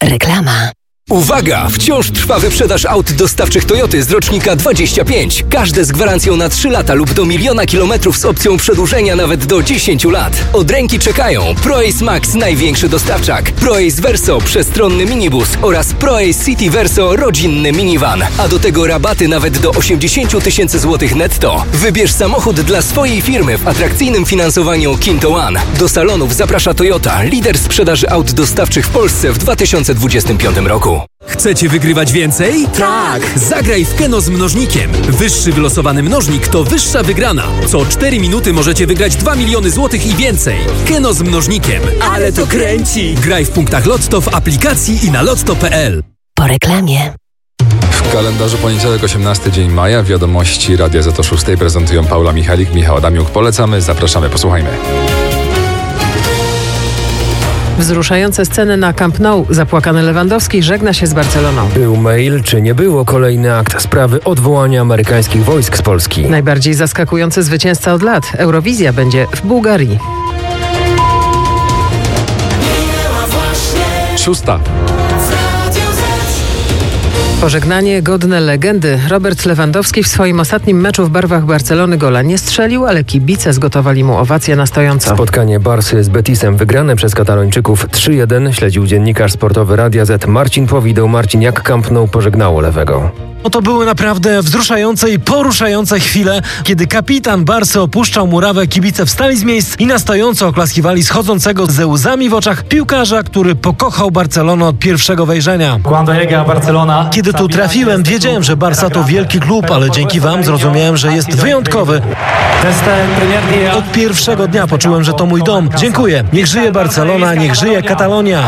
Reklama. Uwaga! Wciąż trwa wyprzedaż aut dostawczych Toyoty z rocznika 25. Każde z gwarancją na 3 lata lub do 1 000 000 kilometrów z opcją przedłużenia nawet do 10 lat. Od ręki czekają ProAce Max, największy dostawczak, ProAce Verso, przestronny minibus oraz ProAce City Verso, rodzinny minivan. A do tego rabaty nawet do 80 000 złotych netto. Wybierz samochód dla swojej firmy w atrakcyjnym finansowaniu Kinto One. Do salonów zaprasza Toyota, lider sprzedaży aut dostawczych w Polsce w 2025 roku. Chcecie wygrywać więcej? Tak! Zagraj w Keno z mnożnikiem. Wyższy wylosowany mnożnik to wyższa wygrana. Co 4 minuty możecie wygrać 2 miliony złotych i więcej. Keno z mnożnikiem. Ale to kręci! Graj w punktach Lotto, w aplikacji i na lotto.pl. Po reklamie. W kalendarzu poniedziałek 18 dzień maja. Wiadomości Radia Z o 6 prezentują Paula Michalik, Michał Adamiuk. Polecamy, zapraszamy, posłuchajmy. Wzruszające sceny na Camp Nou. Zapłakany Lewandowski żegna się z Barceloną. Był mail, czy nie było? Kolejny akt sprawy odwołania amerykańskich wojsk z Polski. Najbardziej zaskakujący zwycięzca od lat. Eurowizja będzie w Bułgarii. 6. Pożegnanie godne legendy. Robert Lewandowski w swoim ostatnim meczu w barwach Barcelony gola nie strzelił, ale kibice zgotowali mu owację na stojąco. Spotkanie Barsy z Betisem wygrane przez Katalończyków 3-1 śledził dziennikarz sportowy Radia Z Marcin Powideł. Marcin, jak Camp Nou pożegnało lewego? To były naprawdę wzruszające i poruszające chwile, kiedy kapitan Barsy opuszczał murawę, kibice wstali z miejsc i na stojąco oklaskiwali schodzącego ze łzami w oczach piłkarza, który pokochał Barcelonę od pierwszego wejrzenia. Kiedy tu trafiłem, wiedziałem, że Barsa to wielki klub, ale dzięki wam zrozumiałem, że jest wyjątkowy. Od pierwszego dnia poczułem, że to mój dom. Dziękuję. Niech żyje Barcelona, niech żyje Katalonia.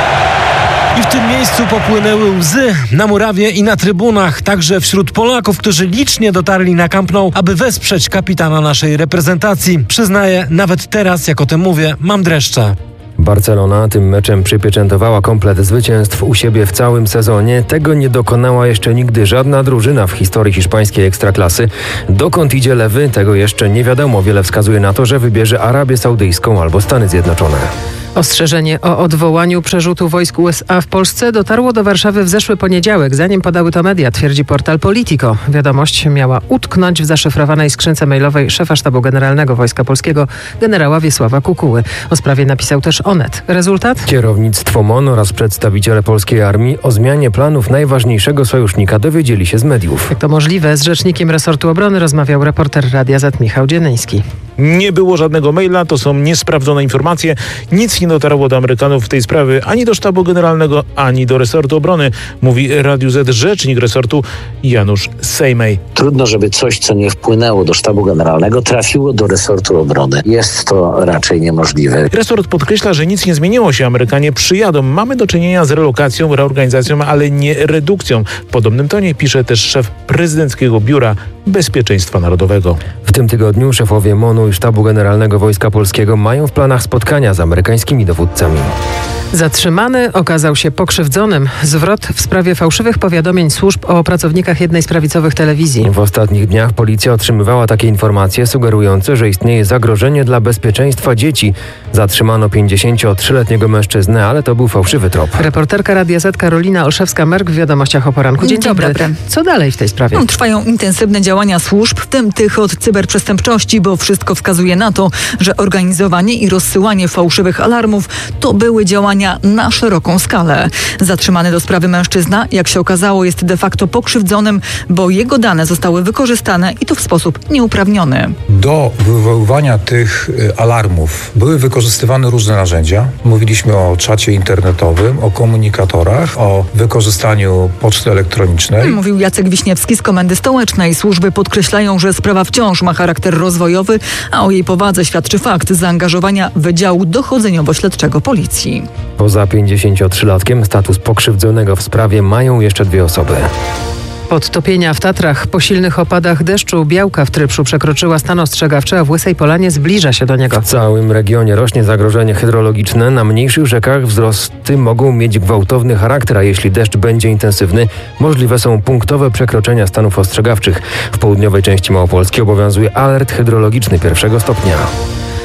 I w tym miejscu popłynęły łzy na murawie i na trybunach, także wśród Polaków, którzy licznie dotarli na Camp Nou, aby wesprzeć kapitana naszej reprezentacji. Przyznaję, nawet teraz, jak o tym mówię, mam dreszcze. Barcelona tym meczem przypieczętowała komplet zwycięstw u siebie w całym sezonie. Tego nie dokonała jeszcze nigdy żadna drużyna w historii hiszpańskiej ekstraklasy. Dokąd idzie lewy, tego jeszcze nie wiadomo. Wiele wskazuje na to, że wybierze Arabię Saudyjską albo Stany Zjednoczone. Ostrzeżenie o odwołaniu przerzutu wojsk USA w Polsce dotarło do Warszawy w zeszły poniedziałek, zanim podały to media, twierdzi portal Politico. Wiadomość miała utknąć w zaszyfrowanej skrzynce mailowej szefa Sztabu Generalnego Wojska Polskiego, generała Wiesława Kukuły. O sprawie napisał też Onet. Rezultat? Kierownictwo MON oraz przedstawiciele polskiej armii o zmianie planów najważniejszego sojusznika dowiedzieli się z mediów. Jak to możliwe? Z rzecznikiem resortu obrony rozmawiał reporter Radia Z Michał Dzienyński. Nie było żadnego maila, to są niesprawdzone informacje. Nic nie dotarło do Amerykanów w tej sprawie, ani do Sztabu Generalnego, ani do resortu obrony, mówi Radiu Z rzecznik resortu Janusz Sejmej. Trudno, żeby coś, co nie wpłynęło do Sztabu Generalnego, trafiło do resortu obrony. Jest to raczej niemożliwe. Resort podkreśla, że nic nie zmieniło się. Amerykanie przyjadą. Mamy do czynienia z relokacją, reorganizacją, ale nie redukcją. W podobnym tonie pisze też szef prezydenckiego Biura Bezpieczeństwa Narodowego. W tym tygodniu szefowie MON-u i Sztabu Generalnego Wojska Polskiego mają w planach spotkania z amerykańskimi dowódcami. Zatrzymany okazał się pokrzywdzonym. Zwrot w sprawie fałszywych powiadomień służb o pracownikach jednej z prawicowych telewizji. W ostatnich dniach policja otrzymywała takie informacje sugerujące, że istnieje zagrożenie dla bezpieczeństwa dzieci. Zatrzymano 53-letniego mężczyznę, ale to był fałszywy trop. Reporterka Radia Z Karolina Olszewska-Merk w Wiadomościach o poranku. Dzień dobry. Co dalej w tej sprawie? Trwają intensywne działania służb, w tym tych od cyberprzestępczości, bo wszystko wskazuje na to, że organizowanie i rozsyłanie fałszywych alarmów to były działania na szeroką skalę. Zatrzymany do sprawy mężczyzna, jak się okazało, jest de facto pokrzywdzonym, bo jego dane zostały wykorzystane i to w sposób nieuprawniony. Do wywoływania tych alarmów były wykorzystywane różne narzędzia. Mówiliśmy o czacie internetowym, o komunikatorach, o wykorzystaniu poczty elektronicznej. Mówił Jacek Wiśniewski z Komendy Stołecznej. Służby podkreślają, że sprawa wciąż ma charakter rozwojowy, a o jej powadze świadczy fakt zaangażowania Wydziału Dochodzeniowo-Śledczego Policji. Poza 53-latkiem status pokrzywdzonego w sprawie mają jeszcze 2 osoby. Podtopienia w Tatrach. Po silnych opadach deszczu Białka w Trybszu przekroczyła stan ostrzegawczy, a w Łysej Polanie zbliża się do niego. W całym regionie rośnie zagrożenie hydrologiczne. Na mniejszych rzekach wzrosty mogą mieć gwałtowny charakter, a jeśli deszcz będzie intensywny, możliwe są punktowe przekroczenia stanów ostrzegawczych. W południowej części Małopolski obowiązuje alert hydrologiczny 1. stopnia.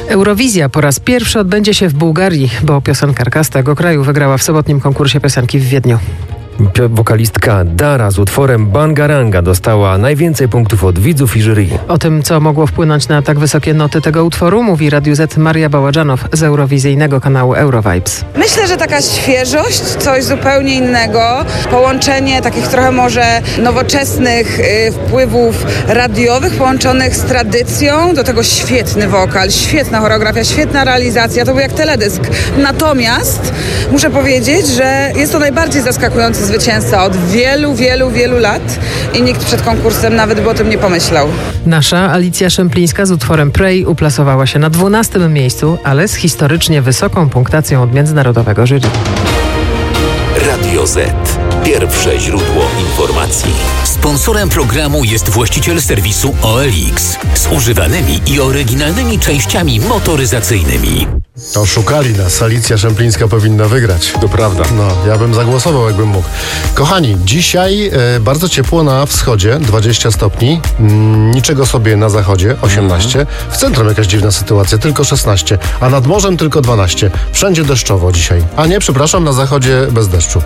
Eurowizja po raz pierwszy odbędzie się w Bułgarii, bo piosenkarka z tego kraju wygrała w sobotnim konkursie piosenki w Wiedniu. Wokalistka Dara z utworem Bangaranga dostała najwięcej punktów od widzów i jury. O tym, co mogło wpłynąć na tak wysokie noty tego utworu, mówi Radiu Z Maria Baładżanow z eurowizyjnego kanału Eurovibes. Myślę, że taka świeżość, coś zupełnie innego, połączenie takich trochę może nowoczesnych wpływów radiowych połączonych z tradycją, do tego świetny wokal, świetna choreografia, świetna realizacja, to był jak teledysk. Natomiast muszę powiedzieć, że jest to najbardziej zaskakujący zwycięzca od wielu lat i nikt przed konkursem nawet by o tym nie pomyślał. Nasza Alicja Szemplińska z utworem Pray uplasowała się na 12. miejscu, ale z historycznie wysoką punktacją od międzynarodowego jury. Radio Z. Pierwsze źródło informacji. Sponsorem programu jest właściciel serwisu OLX z używanymi i oryginalnymi częściami motoryzacyjnymi. Oszukali nas. Alicja Szemplińska powinna wygrać. To prawda. No, ja bym zagłosował, jakbym mógł. Kochani, dzisiaj bardzo ciepło na wschodzie, 20 stopni. Niczego sobie na zachodzie, 18. W centrum jakaś dziwna sytuacja, tylko 16. A nad morzem tylko 12. Wszędzie deszczowo dzisiaj. A nie, przepraszam, na zachodzie bez deszczu.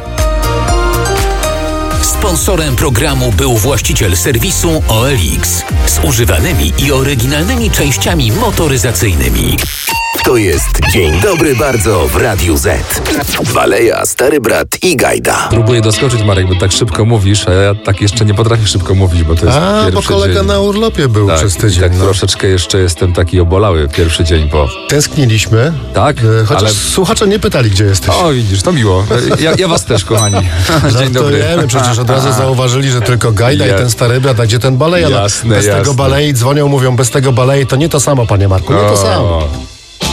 Sponsorem programu był właściciel serwisu OLX z używanymi i oryginalnymi częściami motoryzacyjnymi. To jest Dzień Dobry Bardzo w Radiu Z. Waleja, Stary Brat i Gajda. Próbuję doskoczyć, Marek, bo tak szybko mówisz, a ja tak jeszcze nie potrafię szybko mówić, bo to jest pierwszy bo kolega dzień. na urlopie był przez tydzień. Tak, troszeczkę jeszcze jestem taki obolały pierwszy dzień po. Tęskniliśmy. Tak? Chociaż słuchacze nie pytali, gdzie jesteś. O, widzisz, to miło. Ja was też, kochani. Dzień dobry. Żartujemy, przecież od razu zauważyli, że tylko Gajda i ten Stary Brat, a gdzie ten balej? Jasne, bez tego balei dzwonią, mówią, bez tego balei to nie to samo, panie Marku, nie to samo.